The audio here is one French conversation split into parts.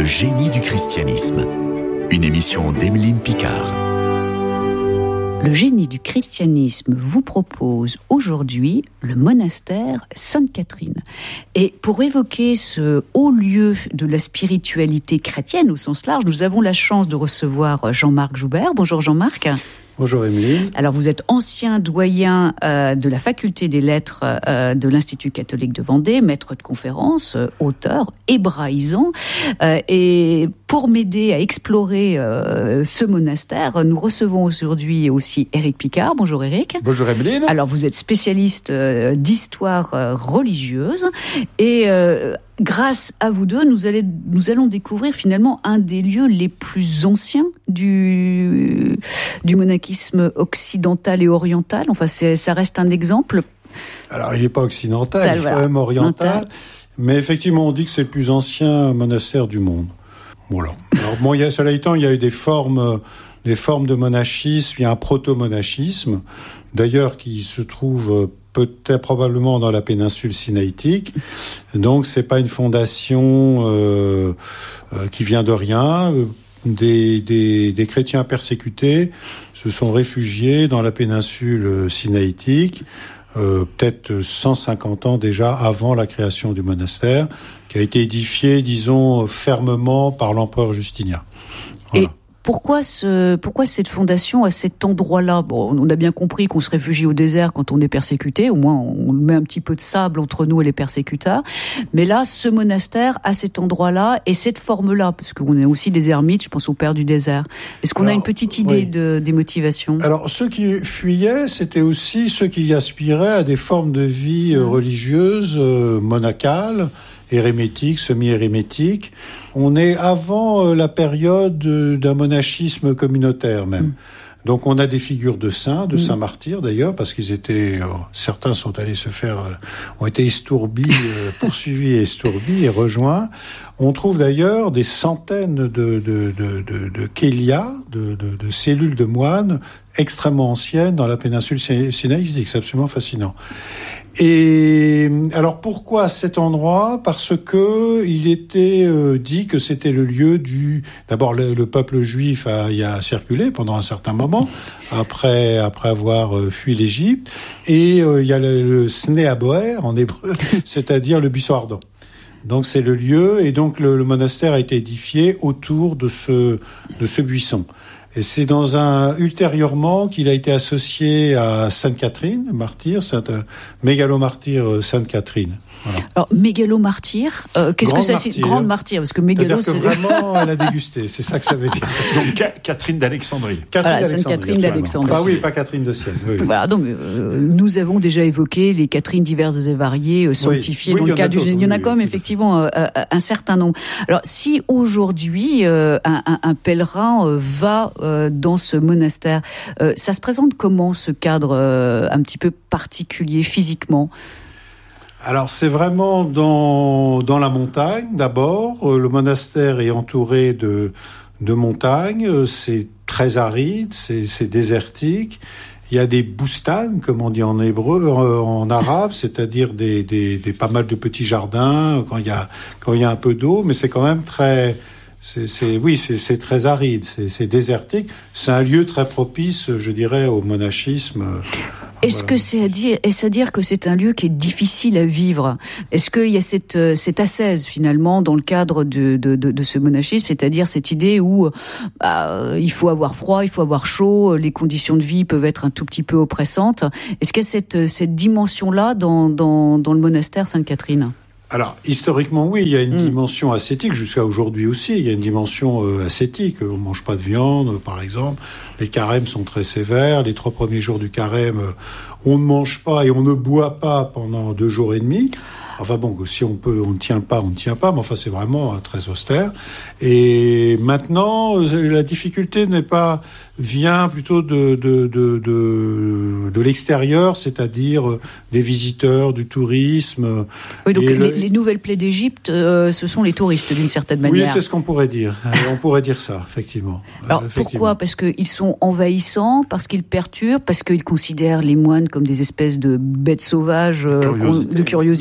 génie du christianisme. Une émission d'Emeline Picard. Le génie du christianisme vous propose aujourd'hui le monastère Sainte-Catherine. Et pour évoquer ce haut lieu de la spiritualité chrétienne au sens large, nous avons la chance de recevoir Jean-Marc Joubert. Bonjour Jean-Marc. Bonjour Emeline. Alors vous êtes ancien doyen de la faculté des lettres de l'Institut catholique de Vendée, maître de conférences, auteur, hébraïsant. Et pour m'aider à explorer ce monastère, nous recevons aujourd'hui aussi Éric Picard. Bonjour Éric. Bonjour Emeline. Alors vous êtes spécialiste d'histoire religieuse et grâce à vous deux, nous allons découvrir finalement un des lieux les plus anciens du monachisme occidental et oriental. Enfin, ça reste un exemple. Alors, il n'est pas occidental, il est quand même oriental. Mais effectivement, on dit que c'est le plus ancien monastère du monde. Voilà. Alors, bon, cela étant, il y a eu des formes de monachisme. Il y a un proto-monachisme, d'ailleurs, qui se trouve peut-être probablement dans la péninsule sinaïtique. Donc, c'est pas une fondation qui vient de rien. Des chrétiens persécutés se sont réfugiés dans la péninsule sinaïtique, peut-être 150 ans déjà avant la création du monastère, qui a été édifié, disons, fermement par l'empereur Justinien. Voilà. Et pourquoi cette fondation à cet endroit-là ? Bon, on a bien compris qu'on se réfugie au désert quand on est persécuté, au moins on met un petit peu de sable entre nous et les persécuteurs. Mais là, ce monastère, à cet endroit-là, et cette forme-là, parce qu'on est aussi des ermites, je pense au père du désert. Est-ce qu'on a une petite idée des motivations ? Alors, ceux qui fuyaient, c'était aussi ceux qui aspiraient à des formes de vie religieuses, monacales, hérémétique, semi-hérémétique. On est avant la période d'un monachisme communautaire même. Donc on a des figures de saints martyrs d'ailleurs, parce qu'ils étaient, certains sont allés ont été estourbis, poursuivis et estourbis et rejoints. On trouve d'ailleurs des centaines de kélias, de cellules de moines extrêmement anciennes dans la péninsule sinaïtique. C'est absolument fascinant. Et alors pourquoi cet endroit ? Parce que il était dit que c'était le lieu d'abord le peuple juif y a circulé pendant un certain moment après avoir fui l'Égypte, et il y a le Sne Aboer en hébreu, c'est-à-dire le buisson ardent. Donc c'est le lieu, et donc le monastère a été édifié autour de ce buisson. Et c'est ultérieurement qu'il a été associé à Sainte Catherine, martyr, mégalo-martyr Sainte Catherine. Voilà. Alors, mégalo-martyr, qu'est-ce que c'est ? Grande martyr, parce que mégalo, c'est... vraiment, elle a dégusté, c'est ça que ça veut dire. Donc, Catherine d'Alexandrie. Sainte Catherine d'Alexandrie. Ah oui, pas Catherine de Sienne. Oui. Voilà, donc, nous avons déjà évoqué les Catherines diverses et variées, sanctifiées, dans le cas il y en a quand même, effectivement, un certain nombre. Alors, si aujourd'hui, un pèlerin va dans ce monastère, ça se présente comment, ce cadre un petit peu particulier, physiquement ? Alors c'est vraiment dans la montagne d'abord. Le monastère est entouré de montagnes. C'est très aride, c'est désertique. Il y a des boustans, comme on dit en hébreu, en arabe, c'est-à-dire des pas mal de petits jardins quand il y a un peu d'eau, mais c'est quand même très c'est très aride, c'est désertique. C'est un lieu très propice, je dirais, au monachisme. Est-ce que est-ce à dire que c'est un lieu qui est difficile à vivre ? Est-ce qu'il y a cette ascèse finalement dans le cadre de ce monachisme, c'est-à-dire cette idée où il faut avoir froid, il faut avoir chaud, les conditions de vie peuvent être un tout petit peu oppressantes. Est-ce qu'il y a cette dimension-là dans le monastère Sainte-Catherine ? Alors, historiquement, oui, il y a une dimension ascétique, jusqu'à aujourd'hui aussi, il y a une dimension ascétique. On ne mange pas de viande, par exemple. Les carêmes sont très sévères. Les 3 premiers jours du carême, on ne mange pas et on ne boit pas pendant 2 jours et demi. Enfin bon, si on peut, on ne tient pas, mais enfin c'est vraiment très austère. Et maintenant, la difficulté vient plutôt de l'extérieur, c'est-à-dire des visiteurs, du tourisme. Oui, donc les nouvelles plaies d'Égypte, ce sont les touristes d'une certaine manière. Oui, c'est ce qu'on pourrait dire. On pourrait dire ça, effectivement. Alors pourquoi ? Parce qu'ils sont envahissants, parce qu'ils perturbent, parce qu'ils considèrent les moines comme des espèces de bêtes sauvages de curiosité.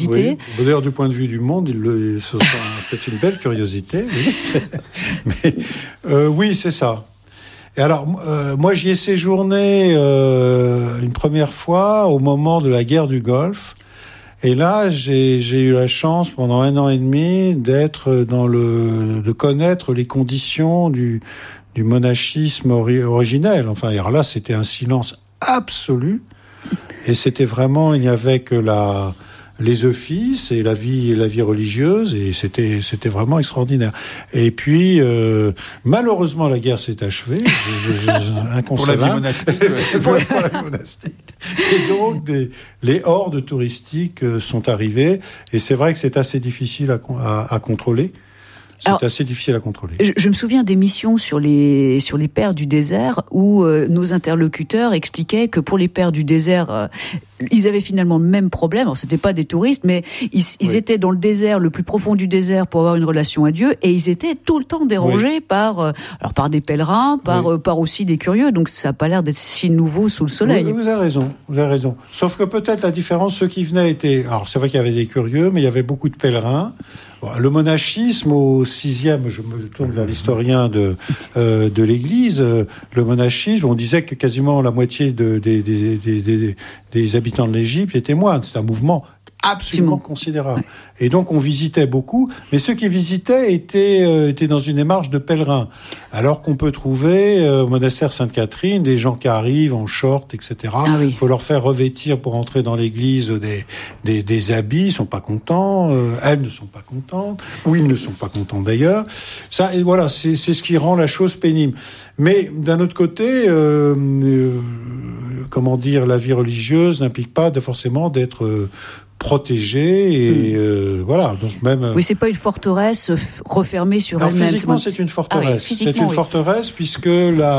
D'ailleurs, du point de vue du monde, c'est une belle curiosité. Oui. Mais oui, c'est ça. Et alors, moi, j'y ai séjourné une première fois au moment de la guerre du Golfe. Et là, j'ai eu la chance pendant 1 an et demi de connaître les conditions du monachisme originel. Enfin, alors là, c'était un silence absolu. Et c'était vraiment, il n'y avait que les offices et la vie religieuse, et c'était vraiment extraordinaire. Et puis, malheureusement, la guerre s'est achevée. Inconcevable. Pour la vie monastique. Pour la vie monastique. Et donc, les hordes touristiques sont arrivées, et c'est vrai que c'est assez difficile à contrôler. C'est assez difficile à contrôler. Je me souviens d'émissions sur les pères du désert où nos interlocuteurs expliquaient que pour les pères du désert, ils avaient finalement le même problème. Alors, c'était pas des touristes, mais ils étaient dans le désert, le plus profond du désert, pour avoir une relation à Dieu, et ils étaient tout le temps dérangés par des pèlerins, par aussi des curieux. Donc, ça n'a pas l'air d'être si nouveau sous le soleil. Vous avez raison. Sauf que peut-être la différence, ceux qui venaient étaient... Alors, c'est vrai qu'il y avait des curieux, mais il y avait beaucoup de pèlerins. Le monachisme au 6e, je me tourne vers l'historien de l'Église, le monachisme, on disait que quasiment la moitié des habitants de l'Égypte étaient moines. C'est un mouvement absolument considérable. Et donc on visitait beaucoup, mais ceux qui visitaient étaient dans une démarche de pèlerins. Alors qu'on peut trouver au monastère Sainte-Catherine des gens qui arrivent en short, etc. Il faut leur faire revêtir pour entrer dans l'église des habits, ils sont pas contents, elles ne sont pas contentes, ou ils ne sont pas contents d'ailleurs. Ça, et voilà, c'est ce qui rend la chose pénible. Mais d'un autre côté, la vie religieuse n'implique pas forcément d'être protégée et voilà. Donc même. Oui, c'est pas une forteresse refermée sur elle-même. Physiquement, c'est une forteresse. C'est une forteresse puisque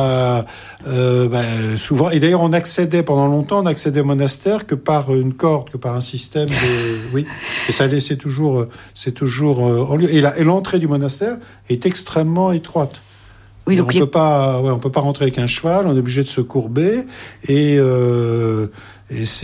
souvent, et d'ailleurs, on accédait pendant longtemps, au monastère que par une corde, que par un système de, oui. Et ça laissait toujours, c'est toujours en lieu. Et l'entrée du monastère est extrêmement étroite. Oui, donc on peut pas rentrer avec un cheval, on est obligé de se courber et ça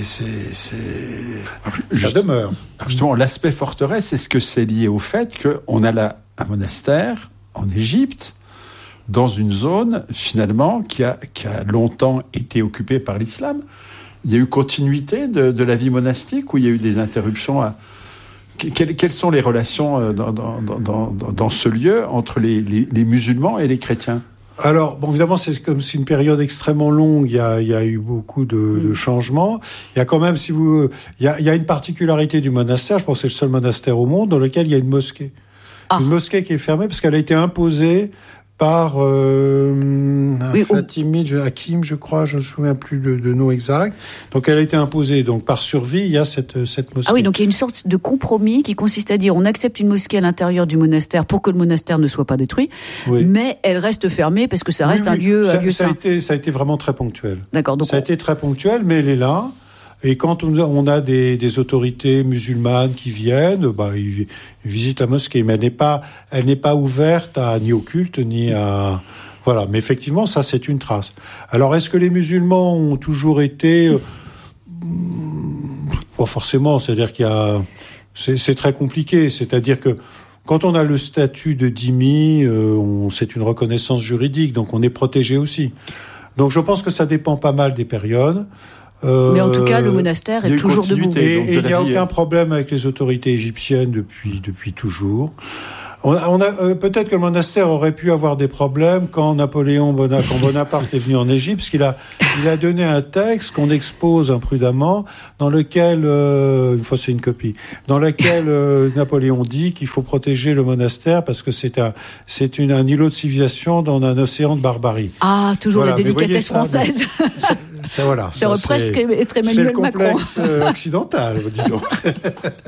demeure. Justement, l'aspect forteresse, est-ce que c'est lié au fait qu'on a là un monastère en Égypte, dans une zone, finalement, qui a longtemps été occupée par l'islam? Il y a eu continuité de la vie monastique ou il y a eu des interruptions Quelles sont les relations dans ce lieu entre les musulmans et les chrétiens? Alors, bon, évidemment, c'est comme si une période extrêmement longue, il y a eu beaucoup de changements. Il y a quand même, il y a une particularité du monastère, je pense que c'est le seul monastère au monde, dans lequel il y a une mosquée. Une mosquée qui est fermée parce qu'elle a été imposée par Fatimide Hakim, je crois, je ne me souviens plus de nom exact. Donc elle a été imposée. Donc par survie, il y a cette mosquée. Ah oui, donc il y a une sorte de compromis qui consiste à dire on accepte une mosquée à l'intérieur du monastère pour que le monastère ne soit pas détruit, mais elle reste fermée parce que ça reste un lieu saint. Ça a été vraiment très ponctuel. D'accord. Donc ça a été très ponctuel, mais elle est là. Et quand on a des autorités musulmanes qui viennent, ils visitent la mosquée, mais elle n'est pas ouverte ni au culte ni à voilà. Mais effectivement, ça c'est une trace. Alors, est-ce que les musulmans ont toujours été pas forcément. C'est-à-dire c'est très compliqué. C'est-à-dire que quand on a le statut de dhimmi, c'est une reconnaissance juridique, donc on est protégé aussi. Donc je pense que ça dépend pas mal des périodes. Mais en tout cas, le monastère est toujours debout. Et il n'y a aucun problème avec les autorités égyptiennes depuis toujours. Peut-être que le monastère aurait pu avoir des problèmes quand Bonaparte est venu en Égypte, parce qu'il a donné un texte qu'on expose imprudemment, dans lequel, une fois c'est une copie, dans lequel Napoléon dit qu'il faut protéger le monastère parce que c'est un îlot de civilisation dans un océan de barbarie. Ah, toujours la délicatesse française. Voilà. Ça aurait presque être Emmanuel Macron. C'est le complexe occidental, disons.